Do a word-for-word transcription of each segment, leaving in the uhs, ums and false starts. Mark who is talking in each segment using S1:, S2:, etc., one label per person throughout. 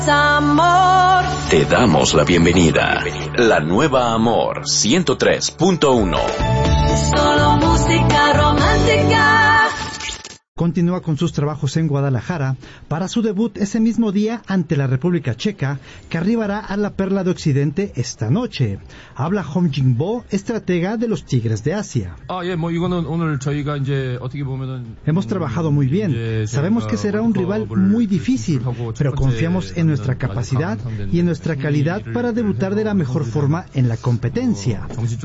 S1: Amor.
S2: Te damos la bienvenida. La nueva Amor ciento tres punto uno.
S1: Solo música romántica.
S3: Continúa con sus trabajos en Guadalajara para su debut ese mismo día ante la República Checa, que arribará a la Perla de Occidente esta noche. Habla Hong Jin-bo, estratega de los Tigres de Asia. Hemos trabajado muy bien. Sabemos que será un rival muy difícil, pero confiamos en nuestra capacidad y en nuestra calidad para debutar de la mejor forma en la competencia.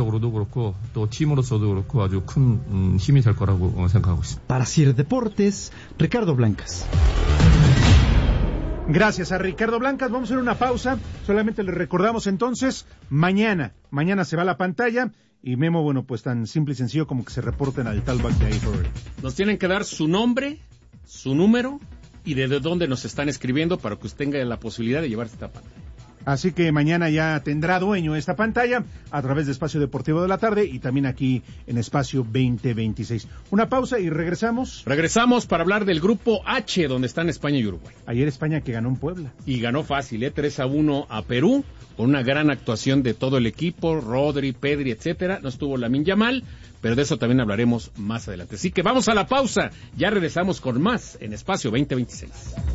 S3: Para Sir Deportes, Ricardo Blancas.
S4: Gracias a Ricardo Blancas. Vamos a hacer una pausa. Solamente les recordamos entonces, mañana, mañana se va a la pantalla y Memo, bueno, pues tan simple y sencillo como que se reporten al talkback de ahí.
S5: Nos tienen que dar su nombre, su número y de dónde nos están escribiendo para que usted tenga la posibilidad de llevarse esta pantalla.
S4: Así que mañana ya tendrá dueño esta pantalla a través de Espacio Deportivo de la Tarde y también aquí en Espacio veinte veintiséis. Una pausa y regresamos.
S5: Regresamos para hablar del Grupo H, donde están España y Uruguay.
S4: Ayer España que ganó en Puebla.
S5: Y ganó fácil, ¿eh? tres a uno a Perú, con una gran actuación de todo el equipo, Rodri, Pedri, etcétera. No estuvo Lamine Yamal, pero de eso también hablaremos más adelante. Así que vamos a la pausa, ya regresamos con más en Espacio veinte veintiséis.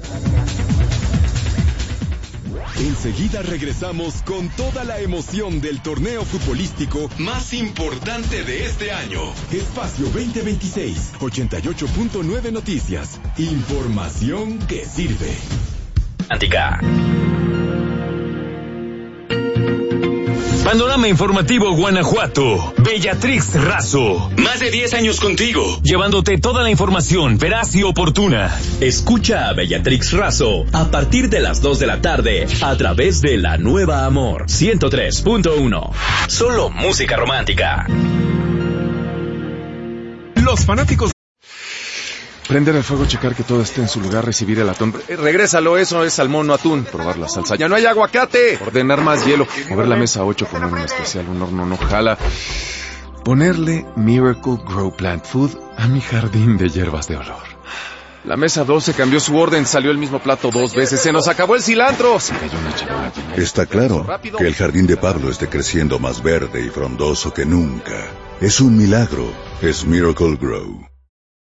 S6: Enseguida regresamos con toda la emoción del torneo futbolístico más importante de este año. Espacio veinte veintiséis, ochenta y ocho punto nueve Noticias. Información que sirve.
S2: Antica. Panorama Informativo Guanajuato. Bellatrix Razo. Más de diez años contigo, llevándote toda la información veraz y oportuna. Escucha a Bellatrix Razo a partir de las dos de la tarde a través de La Nueva Amor ciento tres punto uno. Solo música romántica.
S6: Los fanáticos.
S7: Prender el fuego, checar que todo esté en su lugar, recibir el atún. Eh, regrésalo, eso es salmón, no atún. Probar la salsa. ¡Ya no hay aguacate! Ordenar más hielo. Mover la mesa ocho, poner un especial, un horno no jala. Ponerle Miracle Grow Plant Food a mi jardín de hierbas de olor. La mesa doce cambió su orden, salió el mismo plato dos veces. ¡Se nos acabó el cilantro! Se cayó una charola.
S8: Está claro que el jardín de Pablo esté creciendo más verde y frondoso que nunca. Es un milagro. Es Miracle Grow.